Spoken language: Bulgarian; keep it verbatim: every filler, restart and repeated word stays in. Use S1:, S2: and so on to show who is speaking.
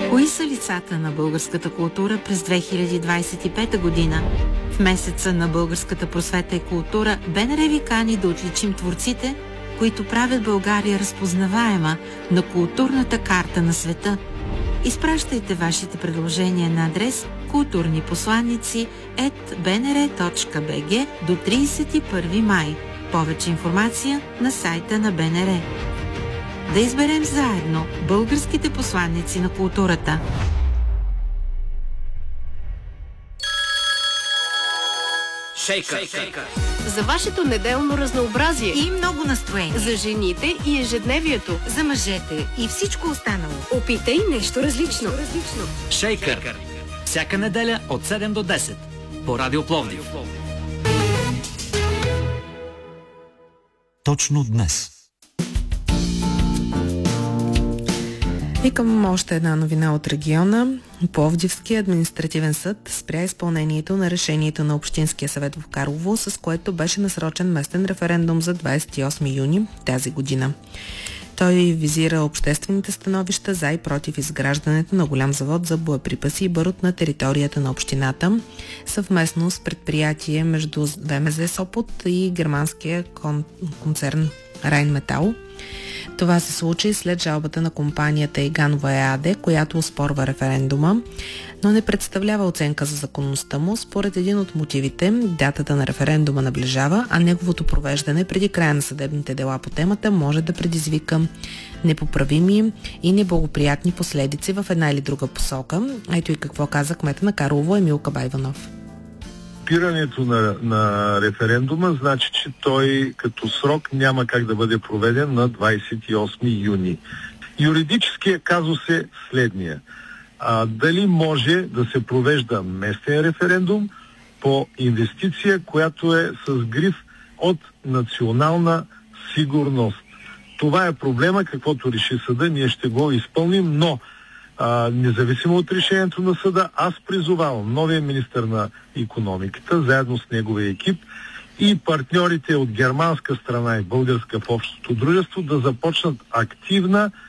S1: Кои са лицата на българската култура през две хиляди двадесет и пета година? В месеца на българската просвета и култура БНР ви кани да отличим творците, които правят България разпознаваема на културната карта на света. Изпращайте вашите предложения на адрес културнипосланици ет би ен ер точка би джи до тридесет и първи май. Повече информация на сайта на БНР. Да изберем заедно българските посланици на културата.
S2: Шейкър.
S3: За вашето неделно разнообразие
S1: И много настроение.
S3: за жените и ежедневието,
S1: За мъжете и всичко останало.
S3: опитай нещо различно.
S2: Шейкър. Всяка неделя от седем до десет по Радио Пловдив.
S4: Точно днес.
S5: И към още една новина от региона. Пловдивския административен съд спря изпълнението на решението на Общинския съвет в Карлово, с което беше насрочен местен референдум за двадесет и осми юни тази година. Той визира обществените становища за и против изграждането на голям завод за боеприпаси и барут на територията на общината, съвместно с предприятие между ВМЗ Сопот и германския кон- концерн Райнметал. Това се случи след жалбата на компанията Иганова ЕАД, която оспорва референдума, но не представлява оценка за законността му. Според един от мотивите, датата на референдума наближава, а неговото провеждане преди края на съдебните дела по темата може да предизвика непоправими и неблагоприятни последици в една или друга посока. Ето и какво каза кмета на Карлово Емил Кабайванов.
S6: Спирането на, на референдума значи, че той като срок няма как да бъде проведен на двадесет и осми юни. Юридическият казус е следния. А, дали може да се провежда местен референдум по инвестиция, която е с гриф от национална сигурност. Това е проблема, каквото реши съда, ние ще го изпълним, но А, независимо от решението на съда, аз призовавам новия министър на икономиката, заедно с неговия екип и партньорите от германска страна и българска в общото дружество да започнат активна